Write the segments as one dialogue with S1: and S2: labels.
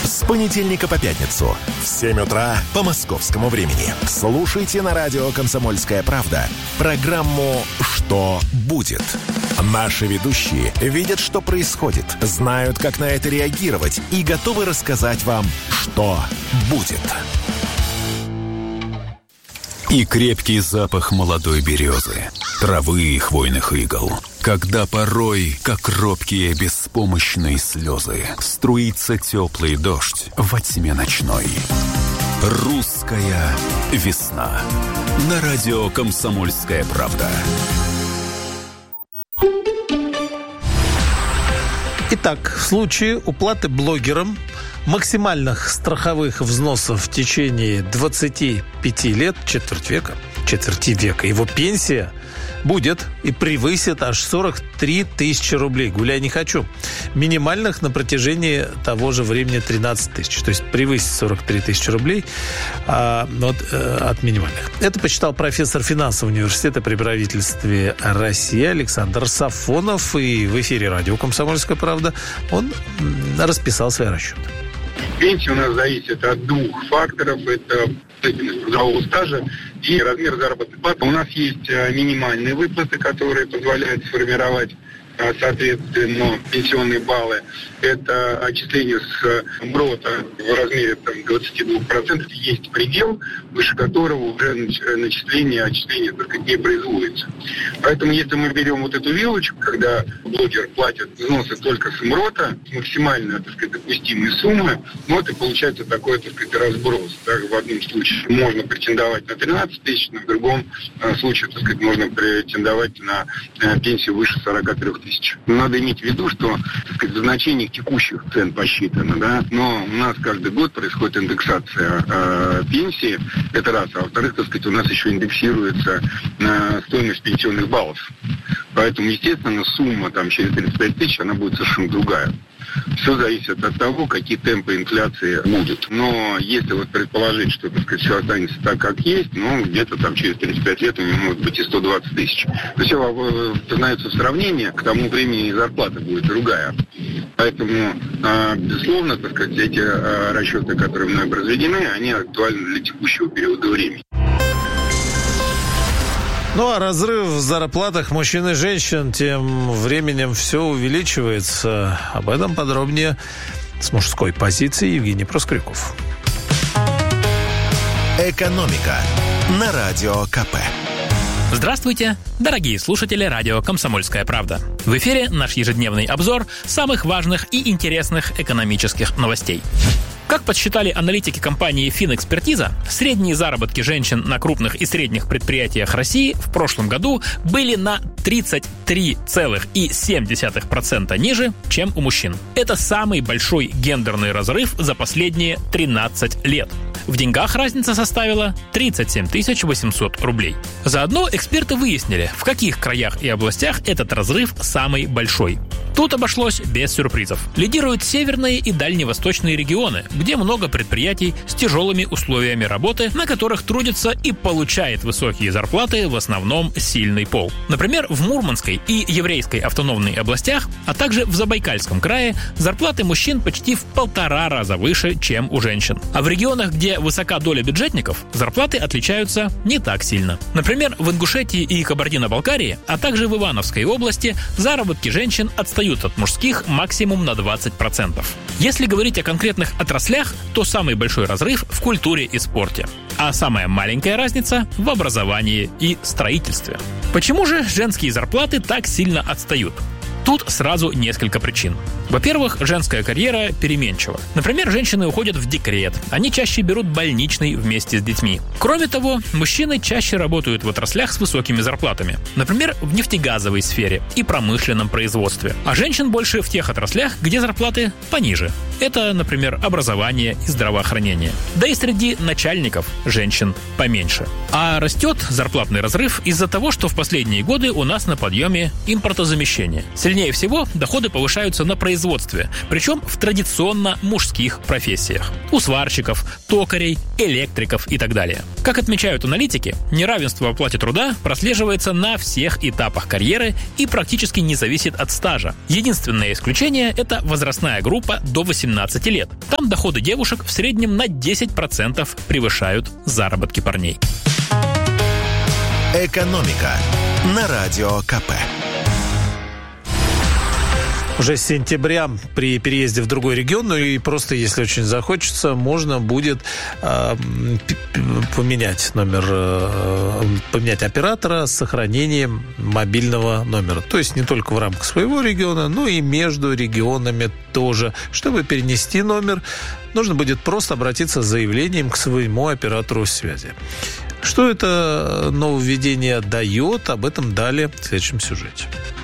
S1: С понедельника по пятницу в 7 утра по московскому времени слушайте на радио «Комсомольская правда» программу «Что будет?». Наши ведущие видят, что происходит, знают, как на это реагировать и готовы рассказать вам, что будет.
S2: И крепкий запах молодой березы, травы и хвойных игл. Когда порой, как робкие беспомощные слезы, струится теплый дождь во тьме ночной. Русская весна. На радио «Комсомольская правда».
S3: Итак, в случае уплаты блогерам максимальных страховых взносов в течение 25 лет, четверти века, его пенсия будет и превысит аж 43 тысячи рублей. Гуляй не хочу. Минимальных на протяжении того же времени 13 тысяч. То есть превысит 43 тысячи рублей от минимальных. Это посчитал профессор финансового университета при правительстве России Александр Сафонов. И в эфире радио «Комсомольская правда» он расписал свои расчеты.
S4: Пенсия у нас зависит от двух факторов. Это трудового стажа и размер заработной платы. У нас есть минимальные выплаты, которые позволяют сформировать, соответственно, пенсионные баллы. Это отчисление с МРОТа в размере 22%. Есть предел, выше которого уже отчисление, так сказать, не производится. Поэтому, если мы берем вот эту вилочку, когда блогер платит взносы только с МРОТа, максимально, так сказать, допустимые суммы, это получается такой, так сказать, разброс. Так, в одном случае можно претендовать на 13 тысяч, в другом случае, так сказать, можно претендовать на пенсию выше 43 тысяч. Надо иметь в виду, что, так сказать, в значениях текущих цен посчитано, да, но у нас каждый год происходит индексация пенсии, это раз, а во-вторых, так сказать, у нас еще индексируется стоимость пенсионных баллов. Поэтому, естественно, сумма через 35 тысяч, она будет совершенно другая. Все зависит от того, какие темпы инфляции будут. Но если предположить, что, так сказать, все останется так, как есть, где-то через 35 лет у него может быть и 120 тысяч. То все познается в сравнении, к тому времени и зарплата будет другая. Поэтому, безусловно, так сказать, эти расчеты, которые мной произведены, они актуальны для текущего периода времени.
S3: А разрыв в зарплатах мужчин и женщин тем временем все увеличивается. Об этом подробнее с мужской позиции Евгений Проскуряков.
S1: «Экономика» на Радио КП.
S5: Здравствуйте, дорогие слушатели радио «Комсомольская правда». В эфире наш ежедневный обзор самых важных и интересных экономических новостей. Как подсчитали аналитики компании «Финэкспертиза», средние заработки женщин на крупных и средних предприятиях России в прошлом году были на 33,7% ниже, чем у мужчин. Это самый большой гендерный разрыв за последние 13 лет. В деньгах разница составила 37 800 рублей. Заодно эксперты выяснили, в каких краях и областях этот разрыв самый большой. Тут обошлось без сюрпризов. Лидируют северные и дальневосточные регионы, где много предприятий с тяжелыми условиями работы, на которых трудится и получает высокие зарплаты в основном сильный пол. Например, в Мурманской и Еврейской автономной областях, а также в Забайкальском крае зарплаты мужчин почти в 1,5 раза выше, чем у женщин. А в регионах, где высока доля бюджетников, зарплаты отличаются не так сильно. Например, в Ингушетии и Кабардино-Балкарии, а также в Ивановской области заработки женщин отстают от мужских максимум на 20%. Если говорить о конкретных отраслях, то самый большой разрыв в культуре и спорте, а самая маленькая разница в образовании и строительстве. Почему же женские зарплаты так сильно отстают? Тут сразу несколько причин. Во-первых, женская карьера переменчива. Например, женщины уходят в декрет. Они чаще берут больничный вместе с детьми. Кроме того, мужчины чаще работают в отраслях с высокими зарплатами. Например, в нефтегазовой сфере и промышленном производстве. А женщин больше в тех отраслях, где зарплаты пониже. Это, например, образование и здравоохранение. Да и среди начальников женщин поменьше. А растет зарплатный разрыв из-за того, что в последние годы у нас на подъеме импортозамещение. Сильнейший Сильнее всего доходы повышаются на производстве, причем в традиционно мужских профессиях. У сварщиков, токарей, электриков и так далее. Как отмечают аналитики, неравенство в оплате труда прослеживается на всех этапах карьеры и практически не зависит от стажа. Единственное исключение – это возрастная группа до 18 лет. Там доходы девушек в среднем на 10% превышают заработки парней.
S1: «Экономика» на Радио КП.
S3: Уже с сентября при переезде в другой регион, ну и просто, если очень захочется, можно будет поменять оператора с сохранением мобильного номера. То есть не только в рамках своего региона, но и между регионами тоже. Чтобы перенести номер, нужно будет просто обратиться с заявлением к своему оператору связи. Что это нововведение дает, об этом далее в следующем сюжете.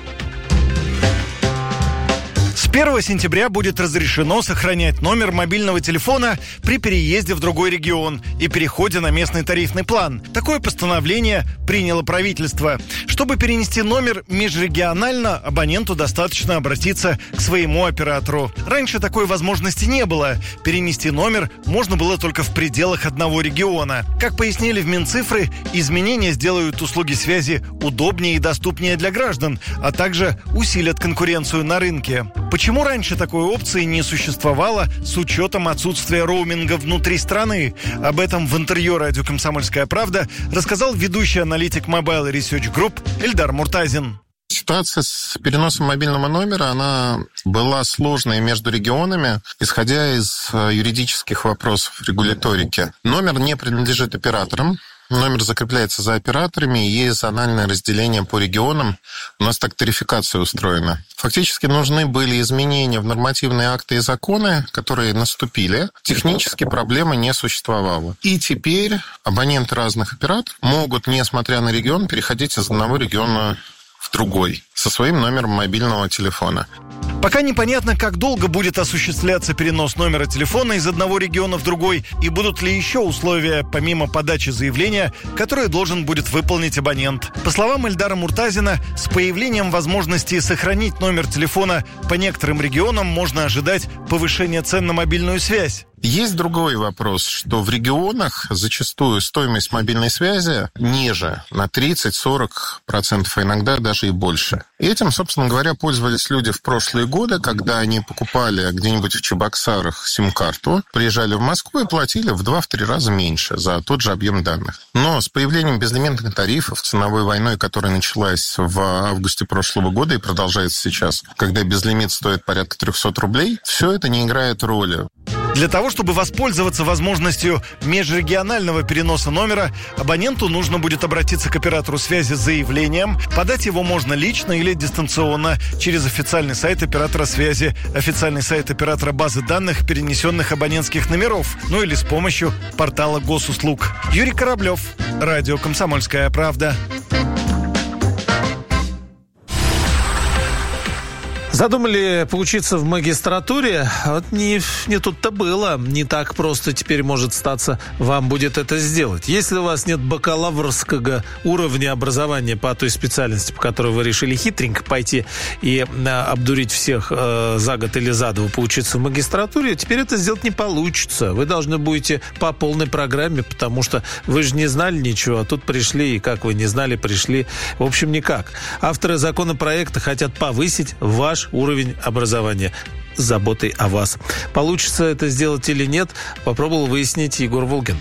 S6: С 1 сентября будет разрешено сохранять номер мобильного телефона при переезде в другой регион и переходе на местный тарифный план. Такое постановление приняло правительство. Чтобы перенести номер межрегионально, абоненту достаточно обратиться к своему оператору. Раньше такой возможности не было. Перенести номер можно было только в пределах одного региона. Как пояснили в Минцифры, изменения сделают услуги связи удобнее и доступнее для граждан, а также усилят конкуренцию на рынке. Почему раньше такой опции не существовало с учетом отсутствия роуминга внутри страны? Об этом в интервью радио «Комсомольская правда» рассказал ведущий аналитик Mobile Research Group Эльдар Муртазин.
S7: Ситуация с переносом мобильного номера, она была сложной между регионами, исходя из юридических вопросов регуляторики. Номер не принадлежит операторам. Номер закрепляется за операторами, и есть зональное разделение по регионам. У нас так тарификация устроена. Фактически нужны были изменения в нормативные акты и законы, которые наступили. Технически проблемы не существовало. И теперь абоненты разных операторов могут, несмотря на регион, переходить из одного региона в другой со своим номером мобильного телефона.
S6: Пока непонятно, как долго будет осуществляться перенос номера телефона из одного региона в другой и будут ли еще условия, помимо подачи заявления, которые должен будет выполнить абонент. По словам Эльдара Муртазина, с появлением возможности сохранить номер телефона по некоторым регионам можно ожидать повышения цен на мобильную связь.
S7: Есть другой вопрос, что в регионах зачастую стоимость мобильной связи ниже на 30-40%, а иногда даже и больше. И этим, собственно говоря, пользовались люди в прошлые годы, когда они покупали где-нибудь в Чебоксарах сим-карту, приезжали в Москву и платили в 2-3 раза меньше за тот же объем данных. Но с появлением безлимитных тарифов, ценовой войной, которая началась в августе прошлого года и продолжается сейчас, когда безлимит стоит порядка 300 рублей, все это не играет роли.
S6: Для того, чтобы воспользоваться возможностью межрегионального переноса номера, абоненту нужно будет обратиться к оператору связи с заявлением. Подать его можно лично или дистанционно через официальный сайт оператора связи, официальный сайт оператора базы данных перенесенных абонентских номеров, ну или с помощью портала госуслуг. Юрий Кораблев, радио «Комсомольская правда».
S3: Задумали поучиться в магистратуре? Вот не тут-то было. Не так просто теперь может статься, вам будет это сделать. Если у вас нет бакалаврского уровня образования по той специальности, по которой вы решили хитренько пойти и обдурить всех за год или за два поучиться в магистратуре, теперь это сделать не получится. Вы должны будете по полной программе, потому что вы же не знали ничего, а тут пришли, и как вы не знали, пришли. В общем, никак. Авторы законопроекта хотят повысить ваш уровень образования с заботой о вас. Получится это сделать или нет, попробовал выяснить Егор Волгин.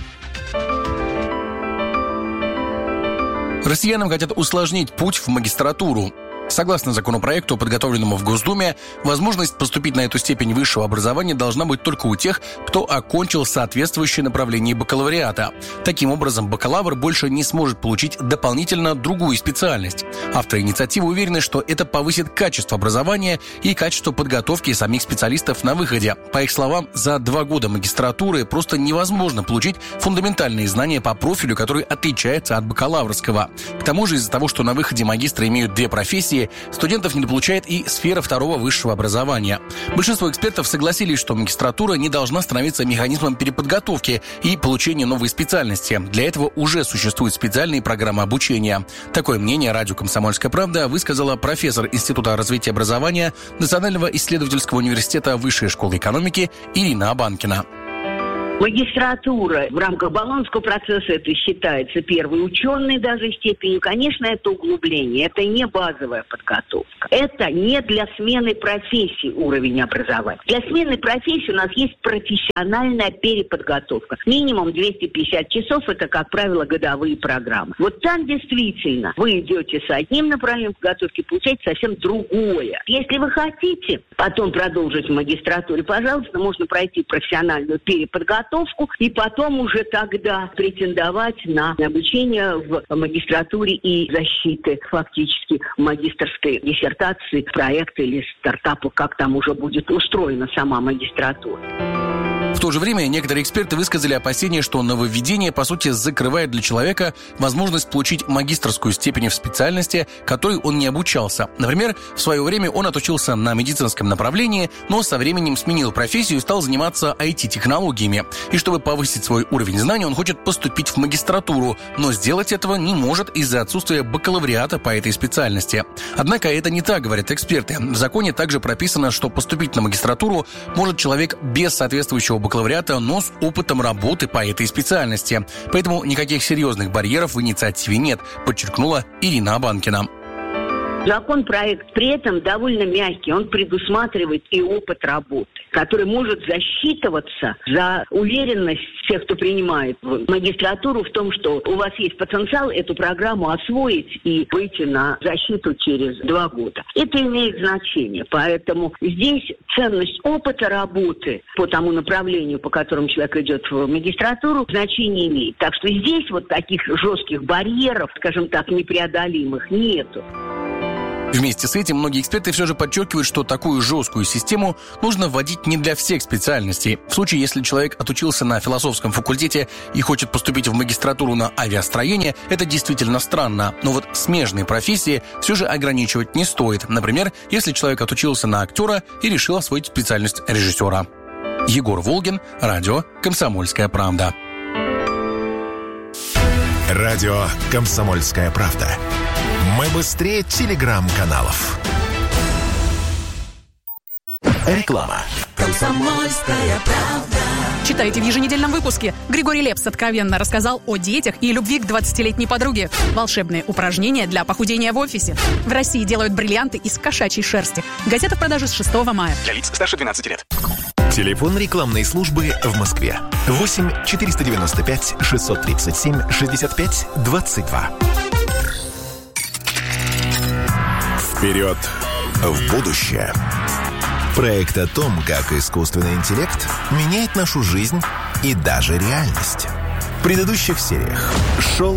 S8: Россиянам хотят усложнить путь в магистратуру. Согласно законопроекту, подготовленному в Госдуме, возможность поступить на эту степень высшего образования должна быть только у тех, кто окончил соответствующее направление бакалавриата. Таким образом, бакалавр больше не сможет получить дополнительно другую специальность. Авторы инициативы уверены, что это повысит качество образования и качество подготовки самих специалистов на выходе. По их словам, за 2 года магистратуры просто невозможно получить фундаментальные знания по профилю, который отличается от бакалаврского. К тому же, из-за того, что на выходе магистры имеют 2 профессии, профессии, студентов недополучает и сфера второго высшего образования. Большинство экспертов согласились, что магистратура не должна становиться механизмом переподготовки и получения новой специальности. Для этого уже существуют специальные программы обучения. Такое мнение радио «Комсомольская правда» высказала профессор Института развития образования Национального исследовательского университета Высшей школы экономики Ирина Абанкина.
S9: Магистратура в рамках Болонского процесса это считается первой ученой даже степенью. Конечно, это углубление, это не базовая подготовка. Это не для смены профессии уровень образования. Для смены профессии у нас есть профессиональная переподготовка. Минимум 250 часов – это, как правило, годовые программы. Вот там действительно вы идете с одним направлением подготовки, получаете совсем другое. Если вы хотите потом продолжить в магистратуре, пожалуйста, можно пройти профессиональную переподготовку и потом уже тогда претендовать на обучение в магистратуре и защиты фактически магистерской диссертации, проекта или стартапа, как там уже будет устроена сама магистратура.
S8: В то же время некоторые эксперты высказали опасения, что нововведение, по сути, закрывает для человека возможность получить магистерскую степень в специальности, которой он не обучался. Например, в свое время он отучился на медицинском направлении, но со временем сменил профессию и стал заниматься IT-технологиями. И чтобы повысить свой уровень знаний, он хочет поступить в магистратуру, но сделать этого не может из-за отсутствия бакалавриата по этой специальности. Однако это не так, говорят эксперты. В законе также прописано, что поступить на магистратуру может человек без соответствующего бакалавриата, но с опытом работы по этой специальности. Поэтому никаких серьезных барьеров в инициативе нет, подчеркнула Ирина Абанкина.
S9: Законопроект при этом довольно мягкий, он предусматривает и опыт работы, который может засчитываться за уверенность всех, кто принимает в магистратуру в том, что у вас есть потенциал эту программу освоить и выйти на защиту через 2 года. Это имеет значение, поэтому здесь ценность опыта работы по тому направлению, по которому человек идет в магистратуру, значение имеет. Так что здесь вот таких жестких барьеров, скажем так, непреодолимых нету.
S8: Вместе с этим многие эксперты все же подчеркивают, что такую жесткую систему нужно вводить не для всех специальностей. В случае, если человек отучился на философском факультете и хочет поступить в магистратуру на авиастроение, это действительно странно. Но вот смежные профессии все же ограничивать не стоит. Например, если человек отучился на актера и решил освоить специальность режиссера. Егор Волгин, радио «Комсомольская правда».
S1: Радио «Комсомольская правда». Мы быстрее телеграм-каналов. Реклама.
S10: «Комсомольская правда». Читайте в еженедельном выпуске. Григорий Лепс откровенно рассказал о детях и любви к 20-летней подруге. Волшебные упражнения для похудения в офисе. В России делают бриллианты из кошачьей шерсти. Газета в продаже с 6 мая.
S11: Для лиц старше 12 лет.
S1: Телефон рекламной службы в Москве. 8 495 637 65 22. Вперед в будущее. Проект о том, как искусственный интеллект меняет нашу жизнь и даже реальность. В предыдущих сериях шел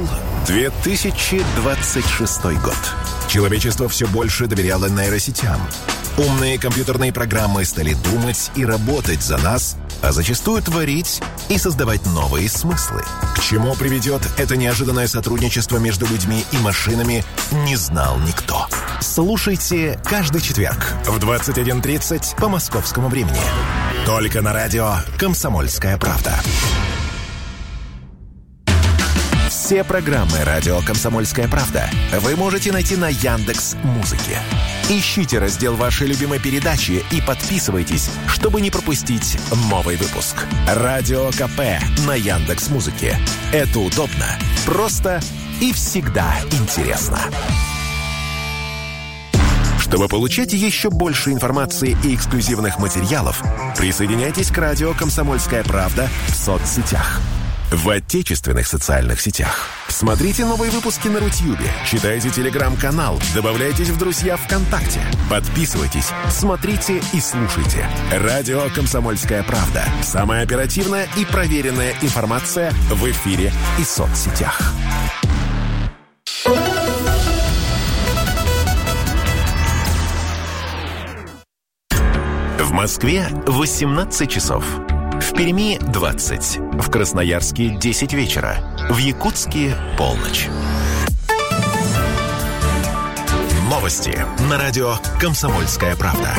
S1: 2026 год. Человечество все больше доверяло нейросетям. Умные компьютерные программы стали думать и работать за нас, а зачастую творить и создавать новые смыслы. К чему приведет это неожиданное сотрудничество между людьми и машинами, не знал никто. Слушайте каждый четверг в 21:30 по московскому времени. Только на радио «Комсомольская правда». Все программы радио «Комсомольская правда» вы можете найти на Яндекс.Музыке. Ищите раздел вашей любимой передачи и подписывайтесь, чтобы не пропустить новый выпуск. Радио КП на Яндекс.Музыке. Это удобно, просто и всегда интересно. Чтобы получать еще больше информации и эксклюзивных материалов, присоединяйтесь к радио «Комсомольская правда» в соцсетях. В отечественных социальных сетях. Смотрите новые выпуски на Рутьюбе, читайте телеграм-канал, добавляйтесь в друзья ВКонтакте, подписывайтесь, смотрите и слушайте. Радио «Комсомольская правда». Самая оперативная и проверенная информация в эфире и соцсетях. В Москве 18 часов. В Перми 20, в Красноярске 10 вечера, в Якутске полночь. Новости. Новости на радио «Комсомольская правда».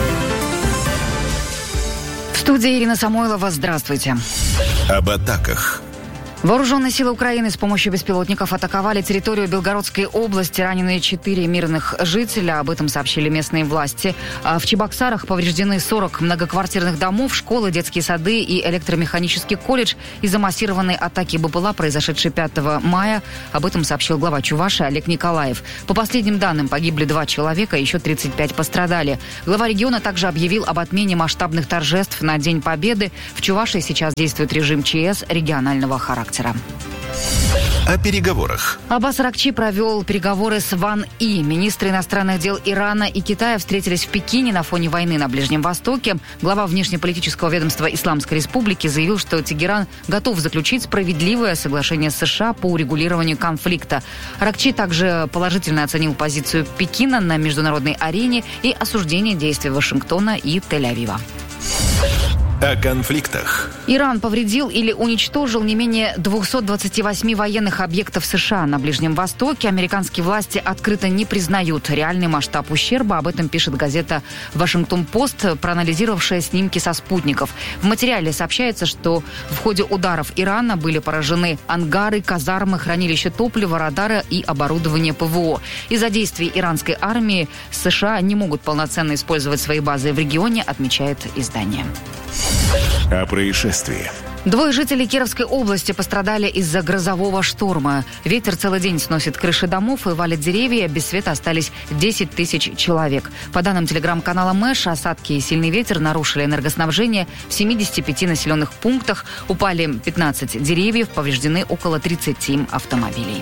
S11: В студии Ирина Самойлова. Здравствуйте.
S1: Об атаках.
S11: Вооруженные силы Украины с помощью беспилотников атаковали территорию Белгородской области. Ранены 4 мирных жителя. Об этом сообщили местные власти. В Чебоксарах повреждены 40 многоквартирных домов, школы, детские сады и электромеханический колледж из-за массированной атаки БПЛА, произошедшей 5 мая. Об этом сообщил глава Чувашии Олег Николаев. По последним данным, погибли 2 человека, еще 35 пострадали. Глава региона также объявил об отмене масштабных торжеств на День Победы. В Чувашии сейчас действует режим ЧС регионального характера.
S1: О переговорах.
S11: Аббас Аракчи провел переговоры с Ван И. Министры иностранных дел Ирана и Китая встретились в Пекине на фоне войны на Ближнем Востоке. Глава внешнеполитического ведомства Исламской Республики заявил, что Тегеран готов заключить справедливое соглашение с США по урегулированию конфликта. Аракчи также положительно оценил позицию Пекина на международной арене и осуждение действий Вашингтона и Тель-Авива.
S1: О конфликтах.
S11: Иран повредил или уничтожил не менее 228 военных объектов США на Ближнем Востоке. Американские власти открыто не признают реальный масштаб ущерба. Об этом пишет газета «Вашингтон-Пост», проанализировавшая снимки со спутников. В материале сообщается, что в ходе ударов Ирана были поражены ангары, казармы, хранилища топлива, радары и оборудование ПВО. Из-за действий иранской армии США не могут полноценно использовать свои базы в регионе, отмечает издание.
S1: О происшествии.
S11: 2 жителей Кировской области пострадали из-за грозового шторма. Ветер целый день сносит крыши домов и валит деревья. Без света остались 10 тысяч человек. По данным телеграм-канала Мэш, осадки и сильный ветер нарушили энергоснабжение в 75 населенных пунктах. Упали 15 деревьев, повреждены около 30 автомобилей.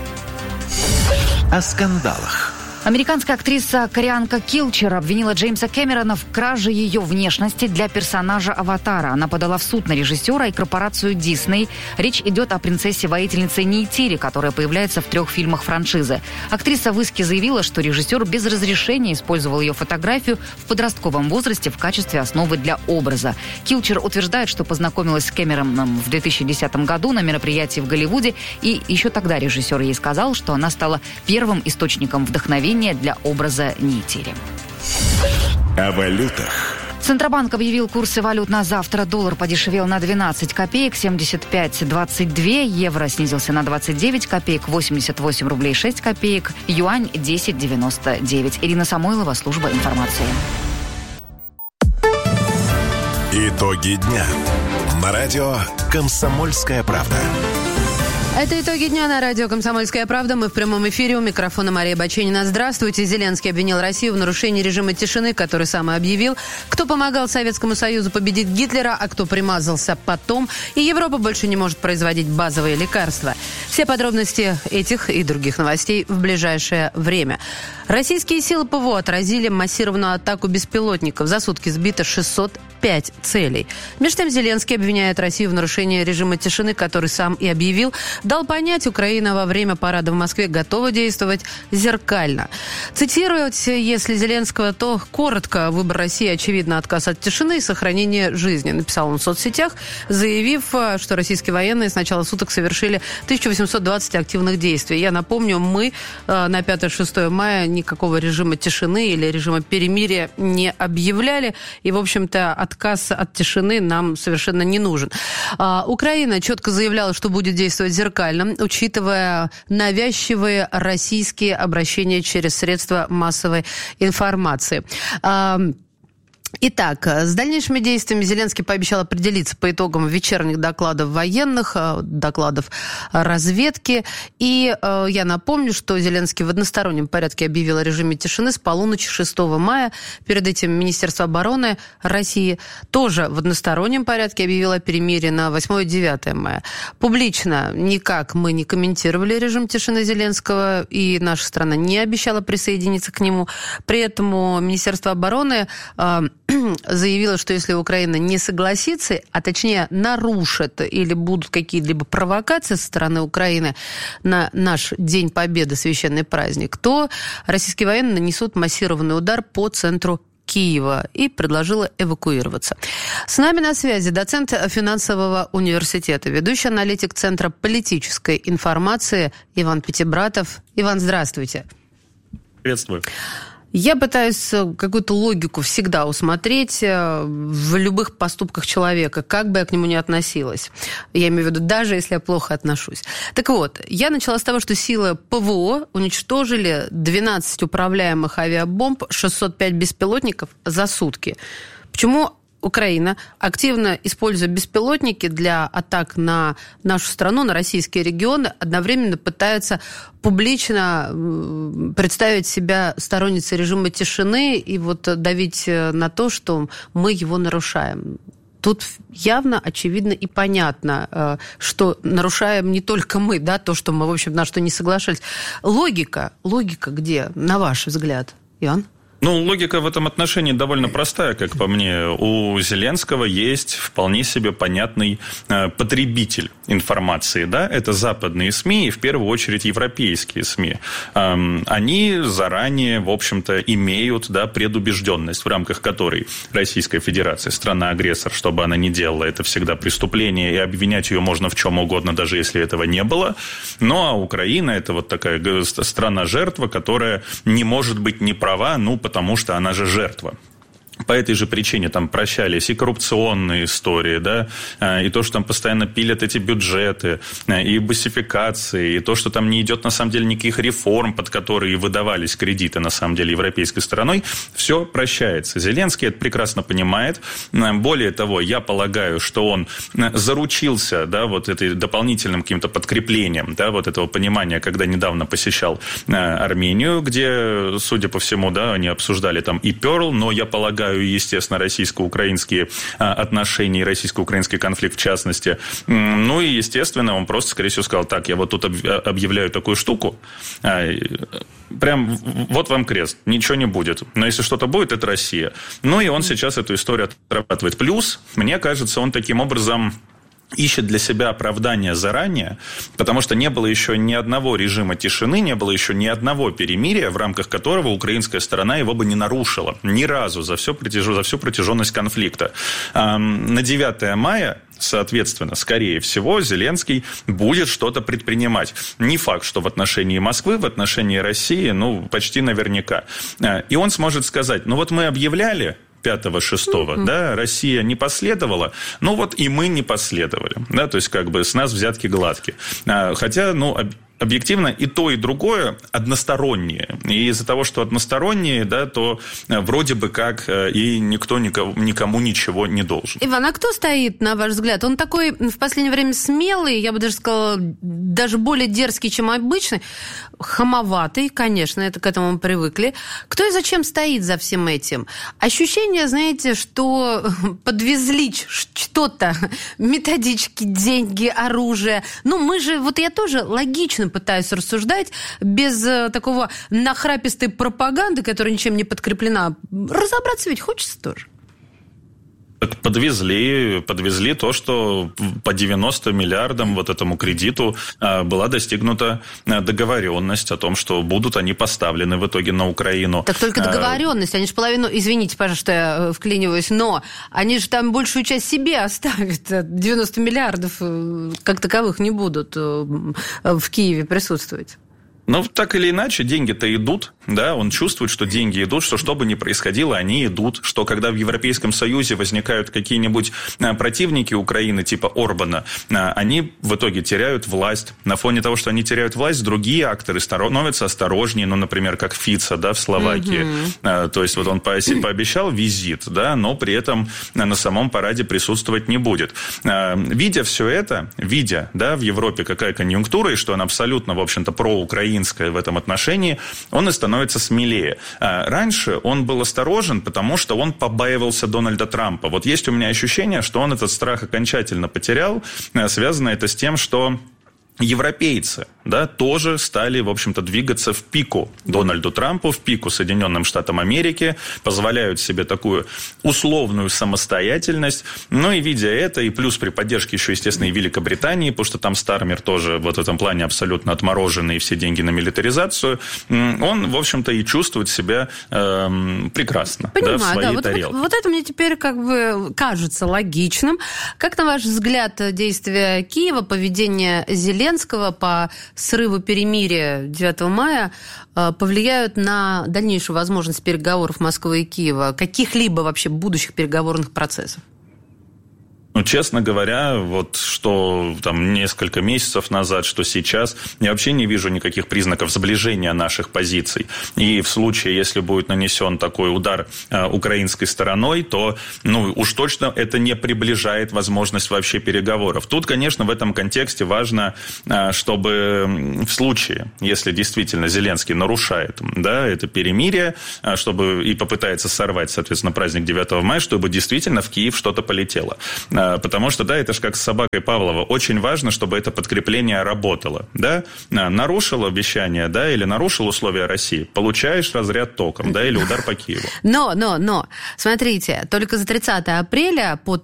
S1: О скандалах.
S11: Американская актриса-кореянка Килчер обвинила Джеймса Кэмерона в краже ее внешности для персонажа «Аватара». Она подала в суд на режиссера и корпорацию Дисней. Речь идет о принцессе-воительнице Нейтире, которая появляется в 3 фильмах франшизы. Актриса в иске заявила, что режиссер без разрешения использовал ее фотографию в подростковом возрасте в качестве основы для образа. Килчер утверждает, что познакомилась с Кэмероном в 2010 году на мероприятии в Голливуде, и еще тогда режиссер ей сказал, что она стала первым источником вдохновения для образа Нейтири.
S1: О валютах.
S11: Центробанк объявил курсы валют на завтра. Доллар подешевел на 12 копеек, 75,22. Евро снизился на 29 копеек, 88 рублей 6 копеек. Юань 10,99. Ирина Самойлова, служба информации.
S1: Итоги дня. На радио «Комсомольская правда».
S12: Это итоги дня на радио «Комсомольская правда». Мы в прямом эфире. У микрофона Мария Баченина. Здравствуйте. Зеленский обвинил Россию в нарушении режима тишины, который сам и объявил. Кто помогал Советскому Союзу победить Гитлера, а кто примазался потом. И Европа больше не может производить базовые лекарства. Все подробности этих и других новостей в ближайшее время. Российские силы ПВО отразили массированную атаку беспилотников. За сутки сбито 605 целей. Между тем Зеленский обвиняет Россию в нарушении режима тишины, который сам и объявил. Дал понять, Украина во время парада в Москве готова действовать зеркально. Цитировать, если Зеленского, то коротко: выбор России, очевидно, отказ от тишины и сохранение жизни, написал он в соцсетях, заявив, что российские военные с начала суток совершили 1820 активных действий. Я напомню, мы на 5-6 мая никакого режима тишины или режима перемирия не объявляли, и, в общем-то, отказ от тишины нам совершенно не нужен. Украина четко заявляла, что будет действовать зеркально, учитывая навязчивые российские обращения через средства массовой информации. Итак, с дальнейшими действиями Зеленский пообещал определиться по итогам вечерних докладов военных, докладов разведки. И я напомню, что Зеленский в одностороннем порядке объявил о режиме тишины с полуночи 6 мая. Перед этим Министерство обороны России тоже в одностороннем порядке объявило о перемирии на 8-9 мая. Публично никак мы не комментировали режим тишины Зеленского, и наша страна не обещала присоединиться к нему. При этом Министерство обороны заявила, что если Украина не согласится, а точнее нарушит или будут какие-либо провокации со стороны Украины на наш День Победы, священный праздник, то российские военные нанесут массированный удар по центру Киева, и предложила эвакуироваться. С нами на связи доцент финансового университета, ведущий аналитик Центра политической информации Иван Пятибратов. Иван, здравствуйте.
S13: Приветствую.
S12: Я пытаюсь какую-то логику всегда усмотреть в любых поступках человека, как бы я к нему ни относилась. Я имею в виду, даже если я плохо отношусь. Так вот, я начала с того, что силы ПВО уничтожили 12 управляемых авиабомб, 605 беспилотников за сутки. Почему Украина, активно используя беспилотники для атак на нашу страну, на российские регионы, одновременно пытается публично представить себя сторонницей режима тишины и вот давить на то, что мы его нарушаем? Тут явно, очевидно и понятно, что нарушаем не только мы, да, то, что мы, в общем, на что не соглашались. Логика где, на ваш взгляд, Иоанн?
S13: Ну, логика в этом отношении довольно простая, как по мне. У Зеленского есть вполне себе понятный потребитель информации, да, это западные СМИ и, в первую очередь, европейские СМИ. Они заранее, в общем-то, имеют, да, предубежденность, в рамках которой Российская Федерация, страна-агрессор, что бы она ни делала, это всегда преступление, и обвинять ее можно в чем угодно, даже если этого не было. Ну, а Украина – это вот такая страна-жертва, которая не может быть не права, ну, потому что она же жертва. По этой же причине там прощались и коррупционные истории, да, и то, что там постоянно пилят эти бюджеты, и басификации, и то, что там не идет на самом деле никаких реформ, под которые выдавались кредиты на самом деле европейской стороной, все прощается. Зеленский это прекрасно понимает. Более того, я полагаю, что он заручился, да, вот этой дополнительным каким-то подкреплением, да, вот этого понимания, когда недавно посещал Армению, где, судя по всему, да, они обсуждали там и Перл, но я полагаю, естественно, российско-украинские отношения и российско-украинский конфликт в частности. Ну и, естественно, он просто, скорее всего, сказал, так, я вот тут объявляю такую штуку, прям вот вам крест, ничего не будет. Но если что-то будет, это Россия. Ну и он сейчас эту историю отрабатывает. Плюс, мне кажется, он таким образом ищет для себя оправдание заранее, потому что не было еще ни одного режима тишины, не было еще ни одного перемирия, в рамках которого украинская сторона его бы не нарушила. Ни разу за всю протяженность конфликта. На 9 мая, соответственно, скорее всего, Зеленский будет что-то предпринимать. Не факт, что в отношении Москвы, в отношении России, ну, почти наверняка. И он сможет сказать, ну вот мы объявляли 5-6, да, Россия не последовала, ну вот и мы не последовали, да, то есть как бы с нас взятки гладкие. Хотя, ну, объективно и то, и другое одностороннее. И из-за того, что одностороннее, да, то вроде бы как и никто никому ничего не должен.
S12: Иван, а кто стоит, на ваш взгляд? Он такой в последнее время смелый, я бы даже сказала, даже более дерзкий, чем обычный, хамоватый, конечно, это к этому мы привыкли. Кто и зачем стоит за всем этим? Ощущение, знаете, что подвезли что-то, методички, деньги, оружие. Ну, мы же, вот я тоже логично пытаюсь рассуждать, без такого нахрапистой пропаганды, которая ничем не подкреплена. Разобраться ведь хочется тоже.
S13: Подвезли то, что по 90 миллиардам вот этому кредиту была достигнута договоренность о том, что будут они поставлены в итоге на Украину.
S12: Так только договоренность, они же половину, извините, пожалуйста, что я вклиниваюсь, но они же там большую часть себе оставят. 90 миллиардов как таковых не будут в Киеве присутствовать.
S13: Ну, так или иначе, деньги-то идут, да, он чувствует, что деньги идут, что бы ни происходило, они идут, что когда в Европейском Союзе возникают какие-нибудь противники Украины, типа Орбана, они в итоге теряют власть. На фоне того, что они теряют власть, другие акторы становятся осторожнее, ну, например, как Фица, да, в Словакии. То есть, вот он пообещал визит, да, но при этом на самом параде присутствовать не будет. Видя все это, да, в Европе какая конъюнктура, и что она абсолютно, в общем-то, проукраинская в этом отношении, он и становится смелее. Раньше он был осторожен, потому что он побаивался Дональда Трампа. Вот есть у меня ощущение, что он этот страх окончательно потерял. Связано это с тем, что европейцы, да, тоже стали, в общем-то, двигаться в пику Дональду Трампу, в пику Соединенным Штатам Америки, позволяют себе такую условную самостоятельность. Ну и видя это, и плюс при поддержке еще, естественно, и Великобритании, потому что там Стармер тоже вот в этом плане абсолютно отмороженный, и все деньги на милитаризацию, он, в общем-то, и чувствует себя прекрасно, да, в своей тарелке.
S12: Вот это мне теперь как бы кажется логичным. Как, на ваш взгляд, действия Киева, поведение Зеленского по срыву перемирия 9 мая повлияют на дальнейшую возможность переговоров Москвы и Киева, каких-либо вообще будущих переговорных процессов?
S13: Ну, честно говоря, вот что там несколько месяцев назад, что сейчас, я вообще не вижу никаких признаков сближения наших позиций. И в случае, если будет нанесен такой удар украинской стороной, то, уж точно это не приближает возможность вообще переговоров. Тут, конечно, в этом контексте важно, чтобы в случае, если действительно Зеленский нарушает, это перемирие, чтобы и попытается сорвать, соответственно, праздник 9 мая, чтобы действительно в Киев что-то полетело. Потому что, это же как с собакой Павлова. Очень важно, чтобы это подкрепление работало. Нарушил обещание, или нарушил условия России, получаешь разряд током, или удар по Киеву.
S12: Но, смотрите, только с 30 апреля по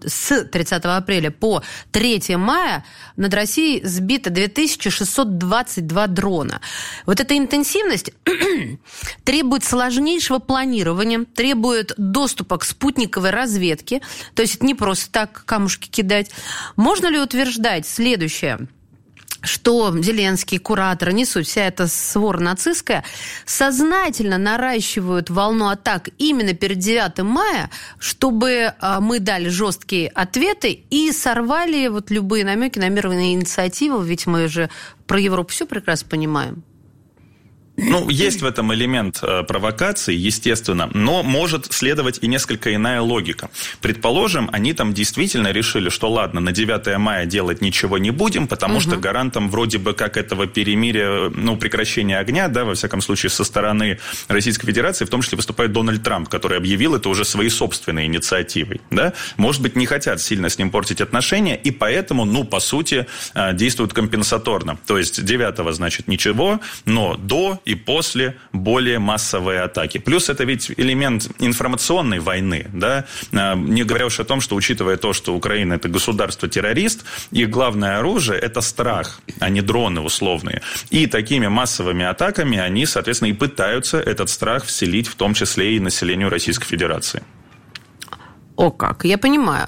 S12: 3 мая над Россией сбито 2622 дрона. Вот эта интенсивность требует сложнейшего планирования, требует доступа к спутниковой разведке, то есть это не просто так камушки кидать. Можно ли утверждать следующее, что Зеленский, кураторы, несут, вся эта свора нацистская, сознательно наращивают волну атак именно перед 9 мая, чтобы мы дали жесткие ответы и сорвали любые намеки на мирные инициативы, ведь мы же про Европу все прекрасно понимаем.
S13: Есть в этом элемент провокации, естественно, но может следовать и несколько иная логика. Предположим, они там действительно решили, что ладно, на 9 мая делать ничего не будем, потому что гарантом вроде бы как этого перемирия, прекращения огня, во всяком случае, со стороны Российской Федерации, в том числе выступает Дональд Трамп, который объявил это уже своей собственной инициативой. Может быть, не хотят сильно с ним портить отношения, и поэтому, по сути, действуют компенсаторно. То есть 9-го, значит, ничего, но до и после более массовые атаки. Плюс это ведь элемент информационной войны, не говоря уж о том, что, учитывая то, что Украина – это государство-террорист, их главное оружие – это страх, а не дроны условные. И такими массовыми атаками они, соответственно, и пытаются этот страх вселить, в том числе и населению Российской Федерации.
S12: О как, я понимаю.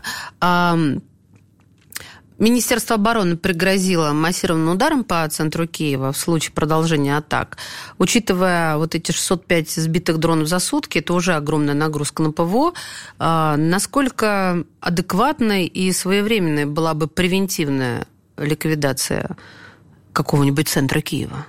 S12: Министерство обороны пригрозило массированным ударом по центру Киева в случае продолжения атак. Учитывая эти 605 сбитых дронов за сутки, это уже огромная нагрузка на ПВО. Насколько адекватной и своевременной была бы превентивная ликвидация какого-нибудь центра Киева?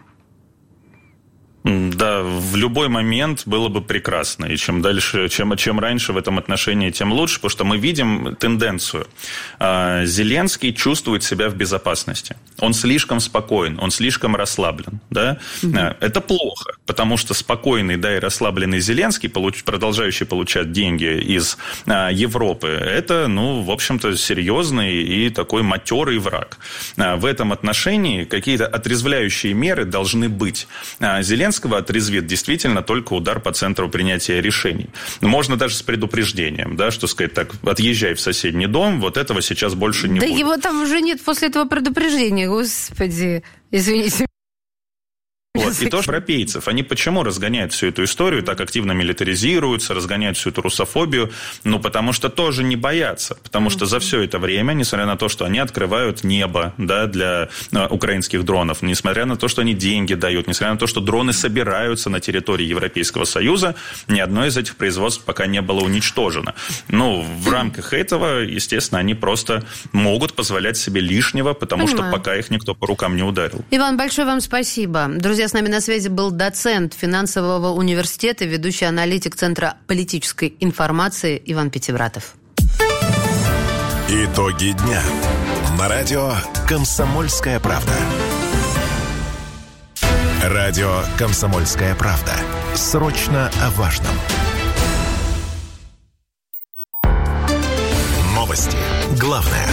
S13: Да, в любой момент было бы прекрасно. И чем дальше, чем раньше в этом отношении, тем лучше, потому что мы видим тенденцию. Зеленский чувствует себя в безопасности. Он слишком спокоен, он слишком расслаблен. Это плохо, потому что спокойный, и расслабленный Зеленский, продолжающий получать деньги из Европы, это, в общем-то, серьезный и такой матерый враг. В этом отношении какие-то отрезвляющие меры должны быть. Зеленского отрезвит действительно только удар по центру принятия решений. Можно даже с предупреждением, что сказать так, отъезжай в соседний дом, этого сейчас больше не будет.
S12: Да его там уже нет после этого предупреждения, господи, извините.
S13: И тоже европейцев. Они почему разгоняют всю эту историю, так активно милитаризируются, разгоняют всю эту русофобию? Потому что тоже не боятся. Потому что за все это время, несмотря на то, что они открывают небо для украинских дронов, несмотря на то, что они деньги дают, несмотря на то, что дроны собираются на территории Европейского Союза, ни одно из этих производств пока не было уничтожено. В рамках этого, естественно, они просто могут позволять себе лишнего, потому что пока их никто по рукам не ударил.
S12: Иван, большое вам спасибо. Друзья, с нами на связи был доцент финансового университета, ведущий аналитик Центра политической информации Иван Пятибратов.
S1: Итоги дня. На радио «Комсомольская правда». Радио «Комсомольская правда». Срочно о важном. Новости. Главное.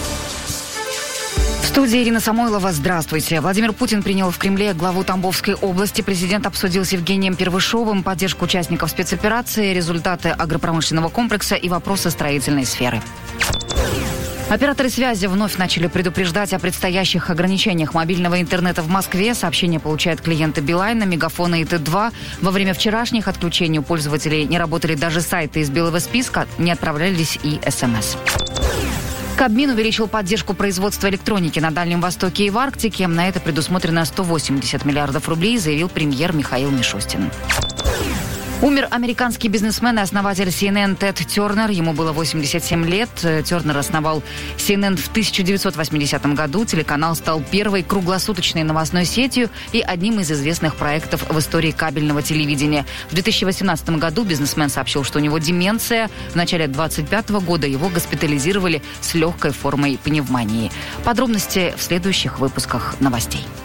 S11: В студии Ирина Самойлова. Здравствуйте. Владимир Путин принял в Кремле главу Тамбовской области. Президент обсудил с Евгением Первышовым поддержку участников спецоперации, результаты агропромышленного комплекса и вопросы строительной сферы. Операторы связи вновь начали предупреждать о предстоящих ограничениях мобильного интернета в Москве. Сообщения получают клиенты Билайна, Мегафона и Т2. Во время вчерашних отключений у пользователей не работали даже сайты из белого списка, не отправлялись и СМС. Кабмин увеличил поддержку производства электроники на Дальнем Востоке и в Арктике. На это предусмотрено 180 миллиардов рублей, заявил премьер Михаил Мишустин. Умер американский бизнесмен и основатель CNN Тед Тернер. Ему было 87 лет. Тернер основал CNN в 1980 году. Телеканал стал первой круглосуточной новостной сетью и одним из известных проектов в истории кабельного телевидения. В 2018 году бизнесмен сообщил, что у него деменция. В начале 2025 года его госпитализировали с легкой формой пневмонии. Подробности в следующих выпусках новостей.